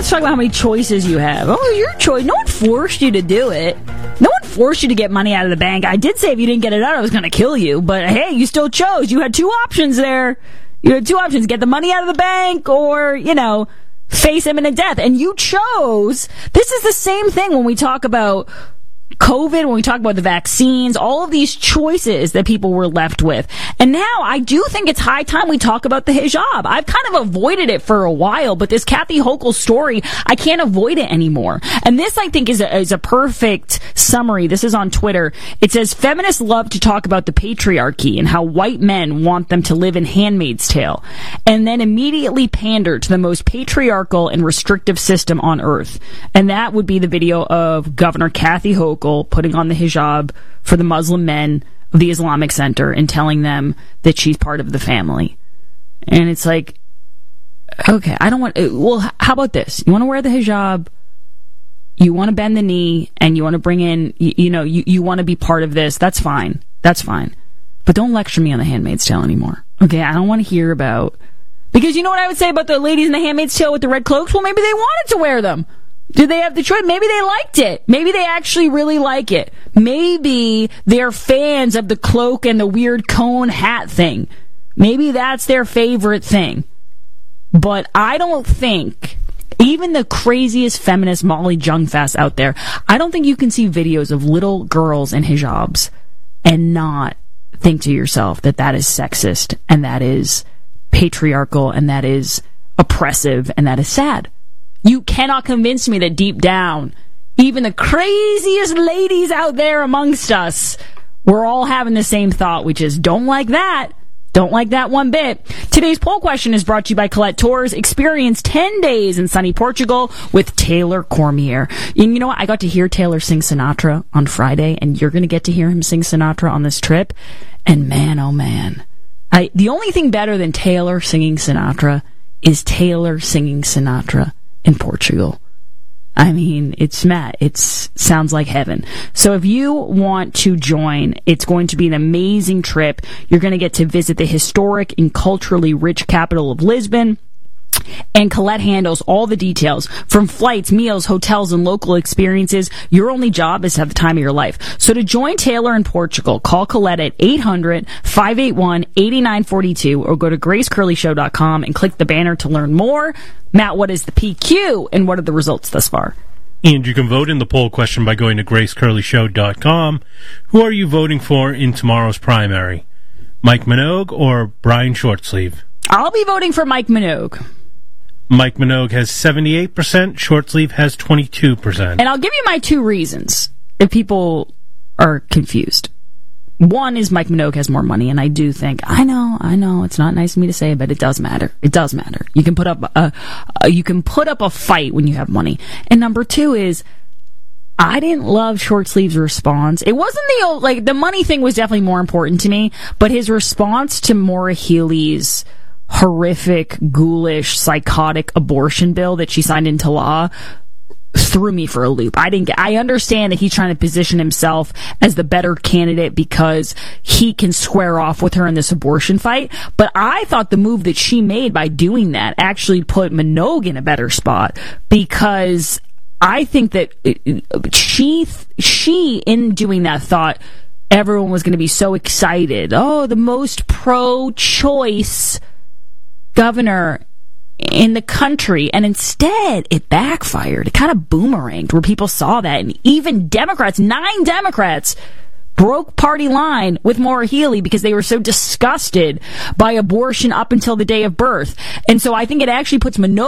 let's talk about how many choices you have. Oh, your choice. No one forced you to do it. No one forced you to get money out of the bank. I did say if you didn't get it out, I was going to kill you. But hey, you still chose. You had two options there. You had two options. Get the money out of the bank or, face imminent death. And you chose. This is the same thing when we talk about COVID, when we talk about the vaccines, all of these choices that people were left with. And now I do think it's high time we talk about the hijab. I've kind of avoided it for a while, but this Kathy Hochul story, I can't avoid it anymore. And this, I think, is a perfect summary. This is on Twitter. It says, feminists love to talk about the patriarchy and how white men want them to live in Handmaid's Tale, and then immediately pander to the most patriarchal and restrictive system on earth. And that would be the video of Governor Kathy Hochul putting on the hijab for the Muslim men of the Islamic Center and telling them that she's part of the family. And it's like, okay, I don't want... Well, how about this? You want to wear the hijab, you want to bend the knee, and you want to bring in... You want to be part of this. That's fine. That's fine. But don't lecture me on The Handmaid's Tale anymore. Okay, I don't want to hear about... Because you know what I would say about the ladies in The Handmaid's Tale with the red cloaks? Well, maybe they wanted to wear them. Did they have the choice? Maybe they liked it. Maybe they actually really like it. Maybe they're fans of the cloak and the weird cone hat thing. Maybe that's their favorite thing. But I don't think, even the craziest feminist Molly Jungfast out there, I don't think you can see videos of little girls in hijabs and not think to yourself that that is sexist and that is patriarchal and that is oppressive and that is sad. You cannot convince me that deep down, even the craziest ladies out there amongst us, we're all having the same thought, which is, don't like that. Don't like that one bit. Today's poll question is brought to you by Colette Tours. Experience 10 days in sunny Portugal with Taylor Cormier. And you know what? I got to hear Taylor sing Sinatra on Friday, and you're going to get to hear him sing Sinatra on this trip. And man, oh man. The only thing better than Taylor singing Sinatra is Taylor singing Sinatra in Portugal. I mean, it sounds like heaven. So if you want to join, it's going to be an amazing trip. You're going to get to visit the historic and culturally rich capital of Lisbon. And Colette handles all the details, from flights, meals, hotels, and local experiences. Your only job is to have the time of your life. So to join Taylor in Portugal, call Colette at 800-581-8942 or go to gracecurleyshow.com and click the banner to learn more. Matt, what is the PQ and what are the results thus far? And you can vote in the poll question by going to gracecurleyshow.com. Who are you voting for in tomorrow's primary? Mike Minogue or Brian Shortsleeve? I'll be voting for Mike Minogue. Mike Minogue has 78%, Shortsleeve has 22%. And I'll give you my two reasons if people are confused. One is Mike Minogue has more money, and I do think, I know, it's not nice of me to say, but it does matter. It does matter. You can put up a fight when you have money. And number two is, I didn't love Shortsleeve's response. It wasn't the money thing was definitely more important to me, but his response to Maura Healey's horrific, ghoulish, psychotic abortion bill that she signed into law threw me for a loop. I understand that he's trying to position himself as the better candidate because he can square off with her in this abortion fight. But I thought the move that she made by doing that actually put Minogue in a better spot, because I think that she in doing that thought everyone was going to be so excited. Oh, the most pro-choice governor in the country. And instead, it backfired. It kind of boomeranged where people saw that. And even Democrats, 9 Democrats, broke party line with Maura Healey because they were so disgusted by abortion up until the day of birth. And so I think it actually puts Minogue